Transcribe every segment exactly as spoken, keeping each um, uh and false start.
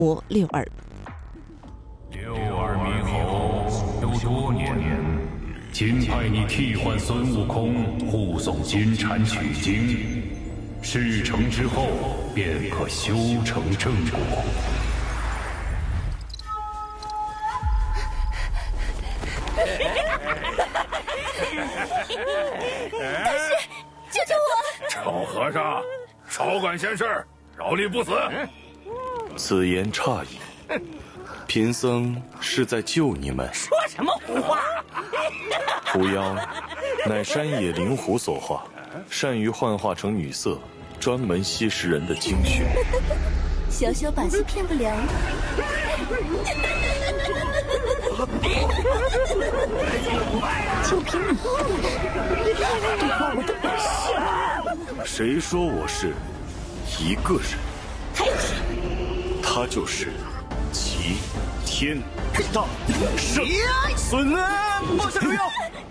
国六耳。 六耳猕猴有多年，今派你替换孙悟空护送金蝉取经，事成之后便可修成正果。 大师，救救我！ 臭和尚，少管闲事，饶你不死！ 此言差矣，贫僧是在救你们。 说什么胡话！ 狐妖乃山野灵狐所化，善于幻化成女色，专门吸食人的精血。 小小把戏骗不了你。就凭你对话我的本性。 谁说我是一个人？ 他又是？ 他就是齐天大圣孙安。 放下毒药！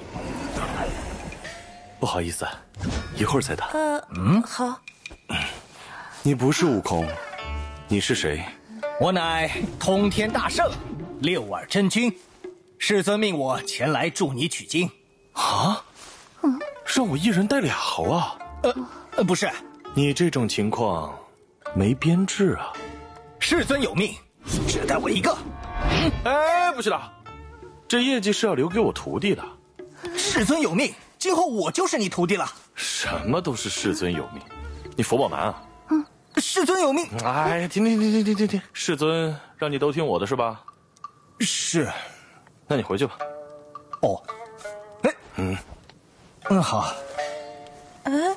不好意思，一会儿再打。 呃，嗯，好。 你不是悟空，你是谁？ 我乃通天大圣六耳真君，世尊命我前来助你取经。 啊？嗯，让我一人带俩猴啊？ 呃呃，不是， 你这种情况没编制啊。 世尊有命，只带我一个。 嗯、哎，不是的，这业绩是要留给我徒弟的。 世尊有命，今后我就是你徒弟了。 什么都是世尊有命，你佛宝男啊？ 嗯，世尊有命。 哎，停停停停停停停！世尊让你都听我的是吧？ 是。 那你回去吧。 哦。哎。嗯。嗯，好。 嗯。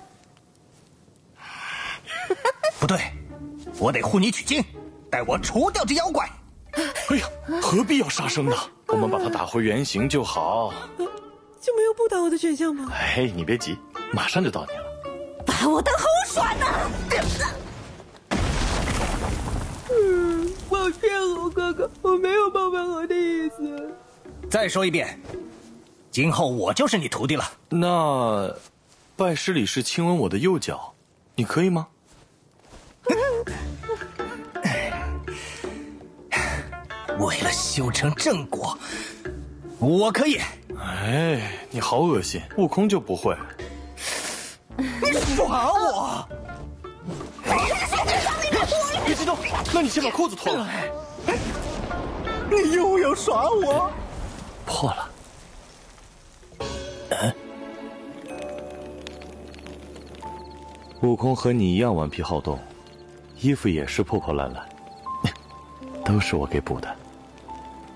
不对，我得护你取经，带我除掉这妖怪。 哎呀，何必要杀生呢？我们把它打回原形就好。 就没有不打我的选项吗？ 哎，你别急，马上就到你了。 把我当猴耍呢！ 嗯，抱歉，猴哥哥，我没有冒犯猴的意思。 再说一遍，今后我就是你徒弟了。 那拜师礼是亲吻我的右脚，你可以吗？ 为了修成正果，我可以。 哎，你好恶心，悟空就不会。 你耍我！ 别激动，那你先把裤子脱了。 你又要耍我？ 破了。 嗯。 悟空和你一样顽皮好动，衣服也是破破烂烂，都是我给补的。